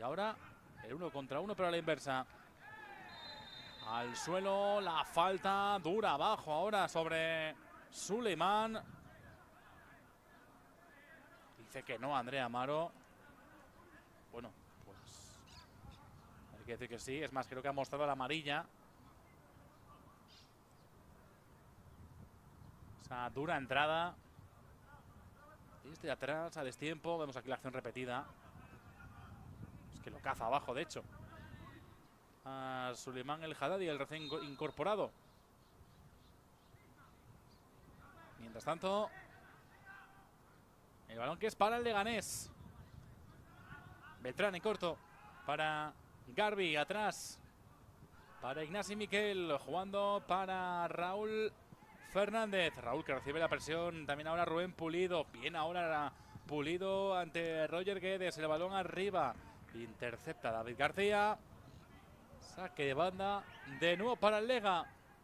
ahora el 1 contra 1, pero a la inversa. Al suelo, la falta dura abajo ahora sobre Suleiman. Dice que no Andrea Amaro. Bueno, pues hay que decir que sí. Es más, creo que ha mostrado la amarilla. Esa dura entrada. Desde atrás, a destiempo. Vemos aquí la acción repetida. Es que lo caza abajo, de hecho. A Suleiman El Haddadi, el recién incorporado. Mientras tanto, el balón que es para el Leganés. Beltrán en corto para Garbi, atrás para Ignasi Miquel, jugando para Raúl Fernández. Raúl que recibe la presión, también ahora Rubén Pulido. Bien ahora Pulido ante Roger Guedes, el balón arriba. Intercepta David García. Saque de banda de nuevo para el Lega.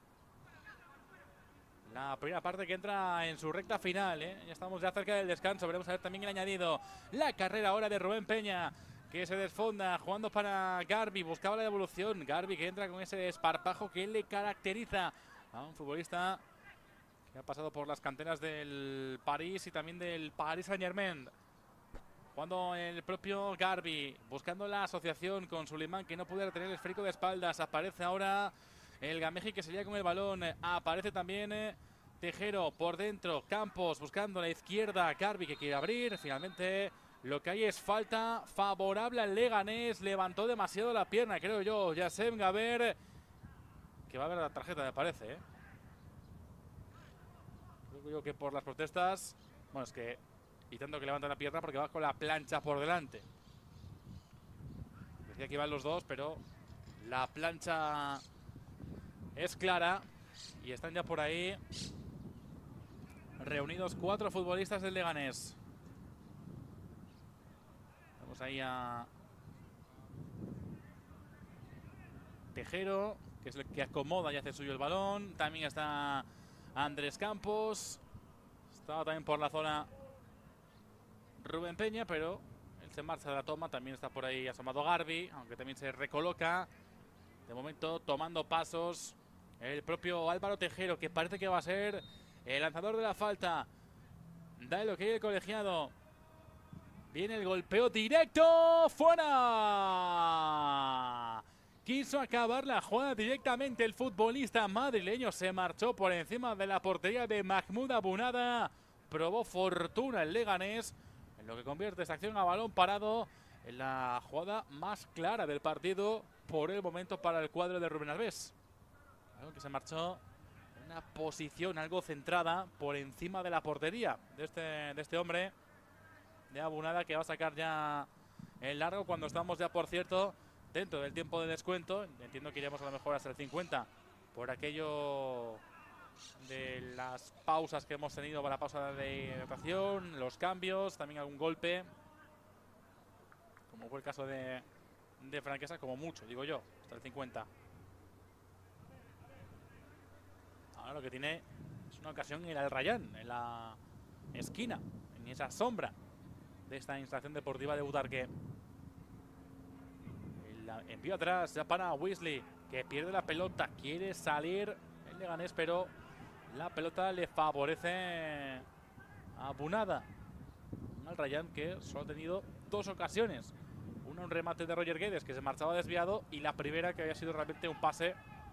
La primera parte que entra en su recta final, Ya estamos ya cerca del descanso. Veremos a ver también el añadido. La carrera ahora de Rubén Peña, que se desfonda, jugando para Garbi. Buscaba la devolución. Garbi que entra con ese desparpajo que le caracteriza a un futbolista que ha pasado por las canteras del París y también del Paris Saint-Germain. Jugando el propio Garbi, buscando la asociación con Suleiman, que no puede retener el esférico de espaldas. Aparece ahora el Gameji, que se lía con el balón. Aparece también Tejero por dentro. Campos buscando la izquierda. Garbi que quiere abrir. Finalmente lo que hay es falta favorable al Leganés. Levantó demasiado la pierna, creo yo, Yassem Gaber, que va a ver la tarjeta, me parece. Creo yo que por las protestas. Bueno, es que y tanto que levanta la pierna porque va con la plancha por delante. Decía que iban los dos, pero la plancha es clara y están ya por ahí reunidos 4 futbolistas del Leganés. Vamos ahí a Tejero, que es el que acomoda y hace suyo el balón. También está Andrés Campos. Estaba también por la zona Rubén Peña, pero él se marcha de la toma. También está por ahí asomado Garbi, aunque también se recoloca. De momento tomando pasos el propio Álvaro Tejero, que parece que va a ser el lanzador de la falta. Da el ok el colegiado. Viene el golpeo directo. ¡Fuera! Quiso acabar la jugada directamente el futbolista madrileño. Se marchó por encima de la portería de Mahmoud Abunada. Probó fortuna el Leganés, en lo que convierte esta acción a balón parado en la jugada más clara del partido por el momento para el cuadro de Rubén Alves. Algo que se marchó en una posición algo centrada por encima de la portería de este hombre, de Abunada, que va a sacar ya el largo cuando estamos ya, por cierto, dentro del tiempo de descuento. Entiendo que iremos a lo mejor hasta el 50 por aquello de las pausas que hemos tenido para la pausa de hidratación, los cambios, también algún golpe, como fue el caso de Franquesa, como mucho, digo yo, hasta el 50. Ahora lo que tiene es una ocasión en el Al Rayyan, en la esquina, en esa sombra de esta instalación deportiva de Butarque. El envío atrás ya para Weasley, que pierde la pelota, quiere salir el Leganés, pero la pelota le favorece a Bunada. Un Al Rayyan que solo ha tenido 2 ocasiones. Una, un remate de Roger Guedes, que se marchaba desviado, y la primera, que había sido realmente un pase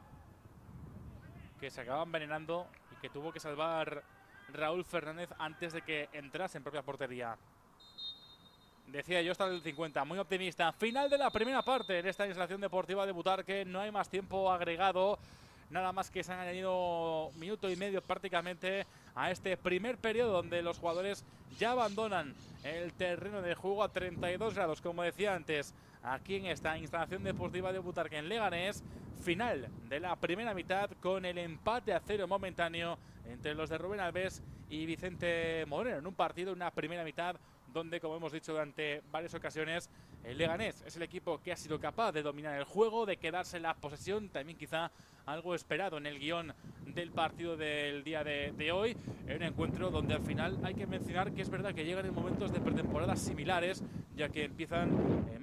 que se acaba envenenando y que tuvo que salvar Raúl Fernández antes de que entrase en propia portería. Decía yo, hasta el 50, muy optimista. Final de la primera parte en esta instalación deportiva de Butarque. No hay más tiempo agregado. Nada más que se han añadido minuto y medio prácticamente a este primer periodo, donde los jugadores ya abandonan el terreno de juego a 32 grados, como decía antes, aquí en esta instalación deportiva de Butarque, en Leganés. Final de la primera mitad con el empate a 0 momentáneo entre los de Rubén Alves y Vicente Moreno, en un partido, una primera mitad donde, como hemos dicho durante varias ocasiones, el Leganés es el equipo que ha sido capaz de dominar el juego, de quedarse la posesión, también quizá algo esperado en el guión del partido del día de hoy, en un encuentro donde al final hay que mencionar que es verdad que llegan en momentos de pretemporada similares, ya que empiezan